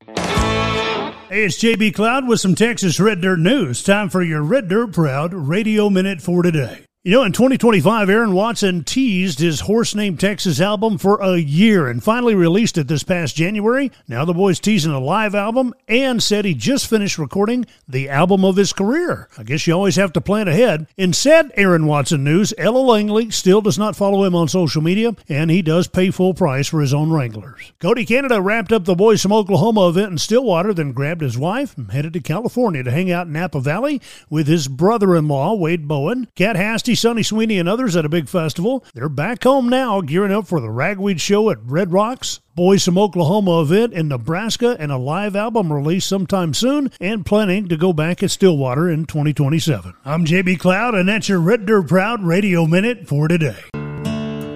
Hey, it's JB Cloud with some Texas Red Dirt news. Time for your Red Dirt Proud Radio Minute for today. You know, in 2025, Aaron Watson teased his Horse Named Texas album for a year and finally released it this past January. Now the boy's teasing a live album and said he just finished recording the album of his career. I guess you always have to plan ahead. In said Aaron Watson news, Ella Langley still does not follow him on social media, and he does pay full price for his own Wranglers. Cody Canada wrapped up the Boys from Oklahoma event in Stillwater, then grabbed his wife and headed to California to hang out in Napa Valley with his brother-in-law, Wade Bowen, Cat Hasty, Sonny Sweeney, and others at a big festival. They're back home now, gearing up for the Ragweed Show at Red Rocks, Boys from Oklahoma event in Nebraska, and a live album release sometime soon, and planning to go back at Stillwater in 2027. I'm JB Cloud, and that's your Red Dirt Proud Radio Minute for today.